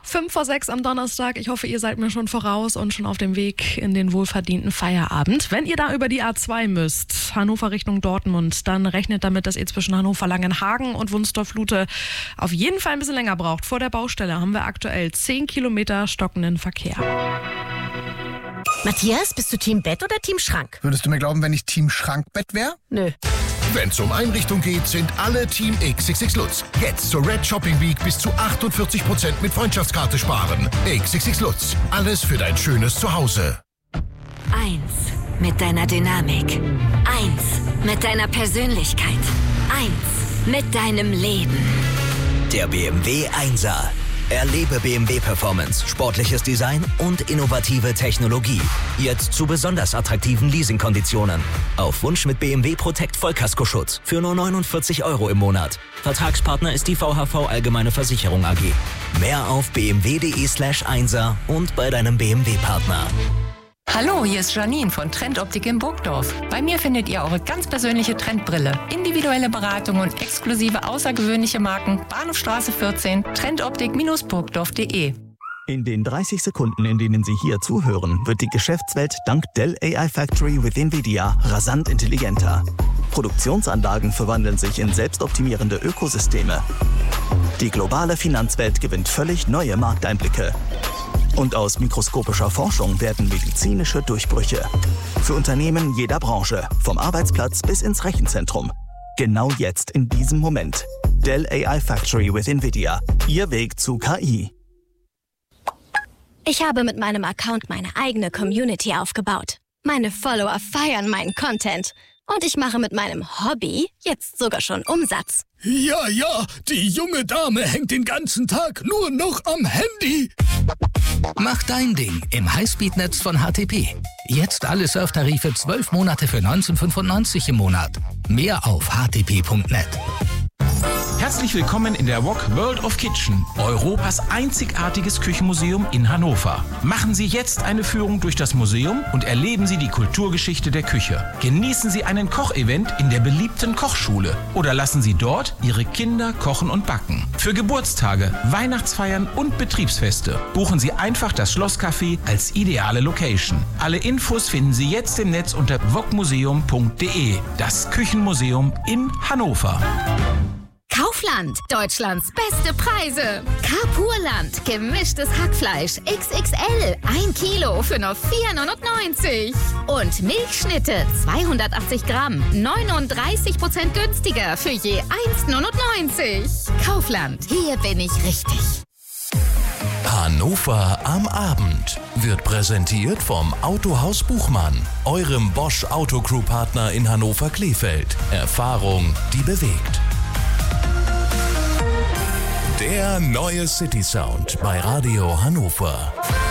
5:05 am Donnerstag. Ich hoffe, ihr seid mir schon voraus und schon auf dem Weg in den wohlverdienten Feierabend. Wenn ihr da über die A2 müsst, Hannover Richtung Dortmund, dann rechnet damit, dass ihr zwischen Hannover-Langenhagen und Wunstorf-Lute auf jeden Fall ein bisschen länger braucht. Vor der Baustelle haben wir aktuell 10 Kilometer stockenden Verkehr. Matthias, bist du Team Bett oder Team Schrank? Würdest du mir glauben, wenn ich Team Schrankbett wäre? Nö. Wenn's um Einrichtung geht, sind alle Team XXX Lutz. Jetzt zur Red Shopping Week bis zu 48% mit Freundschaftskarte sparen. XXX Lutz. Alles für dein schönes Zuhause. 1 mit deiner Dynamik. 1 mit deiner Persönlichkeit. 1 mit deinem Leben. Der BMW 1er. Erlebe BMW Performance, sportliches Design und innovative Technologie. Jetzt zu besonders attraktiven Leasingkonditionen. Auf Wunsch mit BMW Protect Vollkaskoschutz für nur 49 € im Monat. Vertragspartner ist die VHV Allgemeine Versicherung AG. Mehr auf bmw.de/1er und bei deinem BMW-Partner. Hallo, hier ist Janine von Trendoptik in Burgdorf. Bei mir findet ihr eure ganz persönliche Trendbrille, individuelle Beratung und exklusive außergewöhnliche Marken. Bahnhofstraße 14, trendoptik-burgdorf.de. In den 30 Sekunden, in denen Sie hier zuhören, wird die Geschäftswelt dank Dell AI Factory with NVIDIA rasant intelligenter. Produktionsanlagen verwandeln sich in selbstoptimierende Ökosysteme. Die globale Finanzwelt gewinnt völlig neue Markteinblicke. Und aus mikroskopischer Forschung werden medizinische Durchbrüche. Für Unternehmen jeder Branche, vom Arbeitsplatz bis ins Rechenzentrum. Genau jetzt, in diesem Moment. Dell AI Factory with NVIDIA. Ihr Weg zu KI. Ich habe mit meinem Account meine eigene Community aufgebaut. Meine Follower feiern meinen Content. Und ich mache mit meinem Hobby jetzt sogar schon Umsatz. Ja, die junge Dame hängt den ganzen Tag nur noch am Handy. Mach dein Ding im Highspeed-Netz von HTP. Jetzt alle Surftarife 12 Monate für 19,95 im Monat. Mehr auf htp.net. Herzlich willkommen in der Wok World of Kitchen, Europas einzigartiges Küchenmuseum in Hannover. Machen Sie jetzt eine Führung durch das Museum und erleben Sie die Kulturgeschichte der Küche. Genießen Sie einen Kochevent in der beliebten Kochschule oder lassen Sie dort Ihre Kinder kochen und backen. Für Geburtstage, Weihnachtsfeiern und Betriebsfeste buchen Sie einfach das Schlosscafé als ideale Location. Alle Infos finden Sie jetzt im Netz unter wokmuseum.de. Das Küchenmuseum in Hannover. Kaufland, Deutschlands beste Preise. Carpurland, gemischtes Hackfleisch XXL, 1 Kilo für nur 4,99 €. Und Milchschnitte, 280 Gramm, 39% günstiger für je 1,99 €. Kaufland, hier bin ich richtig. Hannover am Abend wird präsentiert vom Autohaus Buchmann, eurem Bosch Autocrew-Partner in Hannover-Kleefeld. Erfahrung, die bewegt. Der neue City Sound bei Radio Hannover.